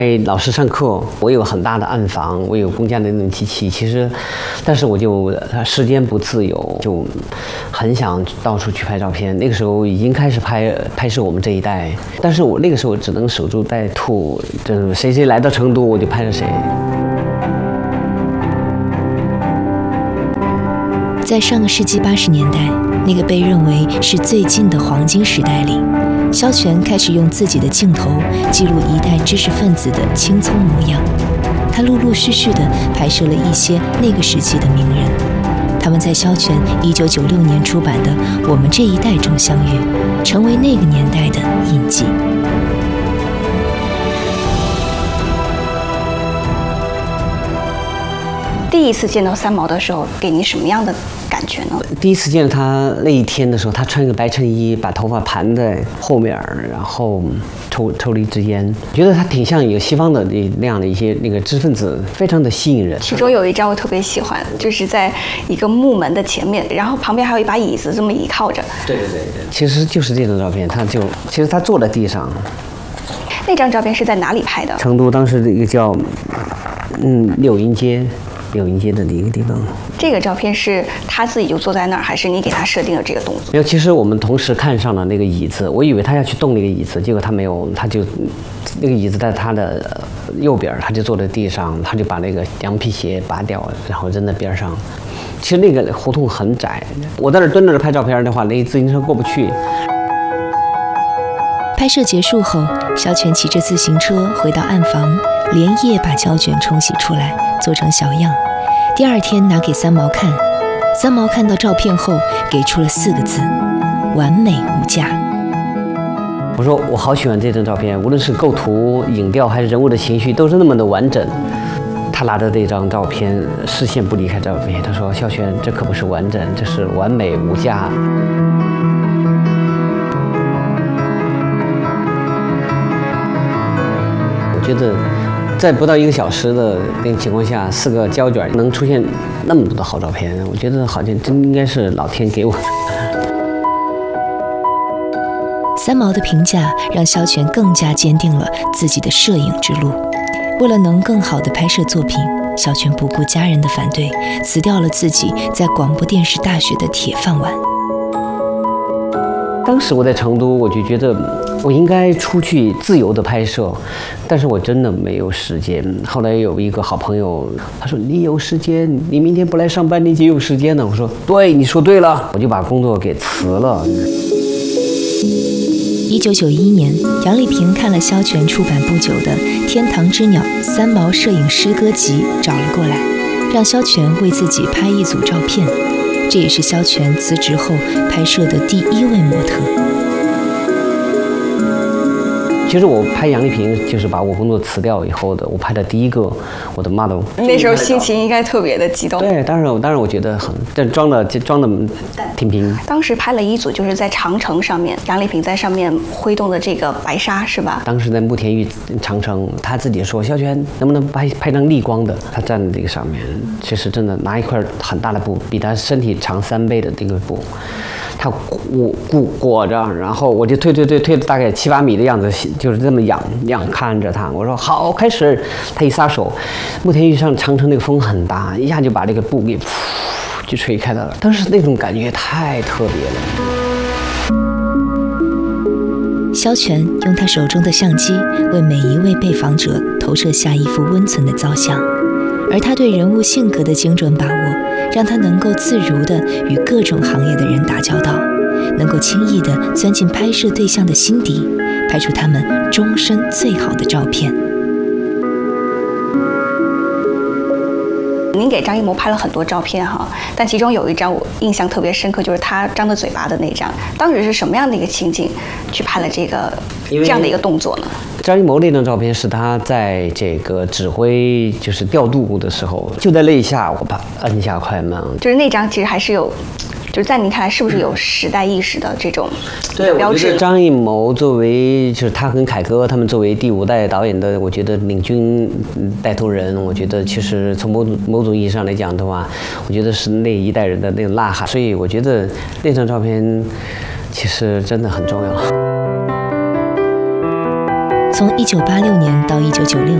老师上课，我有很大的暗房，我有公家的那种机器。其实，但是我就时间不自由，就很想到处去拍照片。那个时候已经开始拍摄我们这一代，但是我那个时候只能守株待兔，就是谁来到成都我就拍着谁。 在上个世纪80年代，那个被认为是最近的黄金时代里，萧全开始用自己的镜头记录一代知识分子的青葱模样。他陆陆续续地拍摄了一些那个时期的名人，他们在萧全1996年出版的《我们这一代》中相遇，成为那个年代的印记。 第一次见到三毛的时候，给你什么样的感觉呢？ 第一次见到他那一天的时候，他穿个白衬衣，把头发盘在后面，然后抽了一支烟，觉得他挺像有西方的那样的一些那个知识分子，非常的吸引人。 其中有一张我特别喜欢，就是在一个木门的前面，然后旁边还有一把椅子，这么倚靠着。对， 其实就是这张照片，其实他坐在地上。 那张照片是在哪里拍的？ 成都当时的一个叫柳荫街的一个地方。 这个照片是他自己就坐在那儿，还是你给他设定了这个动作？ 没有，其实我们同时看上了那个椅子，我以为他要去动那个椅子，结果他没有，他就那个椅子在他的右边，他就坐在地上，他就把那个羊皮鞋拔掉，然后扔在边上。其实那个胡同很窄，我在那蹲着拍照片的话，那自行车过不去。 拍摄结束后，萧全骑着自行车回到暗房，连夜把胶卷冲洗出来，做成小样。第二天拿给三毛看，三毛看到照片后给出了4个字：完美无价。 我说我好喜欢这张照片，无论是构图、影调还是人物的情绪，都是那么的完整。他拿着这张照片，视线不离开照片，他说：“萧全，这可不是完整，这是完美无价。”我觉得，在不到1个小时的那个情况下，4个胶卷能出现那么多的好照片，我觉得好像真应该是老天给我的。 三毛的评价让萧全更加坚定了自己的摄影之路。为了能更好地拍摄作品，萧全不顾家人的反对，辞掉了自己在广播电视大学的铁饭碗。 当时我在成都，我就觉得我应该出去自由的拍摄，但是我真的没有时间。后来有一个好朋友，他说：“你有时间，你明天不来上班，你就有时间了。”我说：“对，你说对了。”我就把工作给辞了。 1991年，杨丽萍看了萧全出版不久的《天堂之鸟》三毛摄影诗歌集，找了过来，让萧全为自己拍一组照片。这也是萧全辞职后拍摄的第1位模特。 其实我拍杨丽萍，就是把我工作辞掉以后的，我拍的第1个我的 model。 那时候心情应该特别的激动。 对，当然我觉得很，但装的挺平。 当时拍了一组，就是在长城上面，杨丽萍在上面挥动的这个白纱，是吧？ 当时在慕田峪长城，他自己说：“萧全，能不能拍张逆光的？”他站在这个上面，其实真的拿一块很大的布，比他身体长3倍的这个布。他裹着，然后我就推大概7、8米的样子，就是这么仰看着他。我说好，开始。他一撒手，慕田峪上长城那个风很大，一下就把这个布给就吹开了。当时那种感觉太特别了。萧全用他手中的相机为每一位被访者投射下一幅温存的造像，而他对人物性格的精准把握，让他能够自如地与各种行业的人打交道，能够轻易地钻进拍摄对象的心底，拍出他们终身最好的照片。 您给张艺谋拍了很多照片哈，但其中有一张我印象特别深刻，就是他张着嘴巴的那张。当时是什么样的一个情景去拍了这样的一个动作呢？ 张艺谋那张照片是他在这个指挥就是调度的时候，就在那一下我把摁下快门。 就是那张其实还是有，就是在您看来是不是有时代意识的这种标志？ 我觉得张艺谋作为就是他跟凯歌他们作为第5代导演的，我觉得领军带头人，我觉得其实从某种意义上来讲的话，我觉得是那一代人的那种呐喊。所以我觉得那张照片其实真的很重要。 从1986年到1996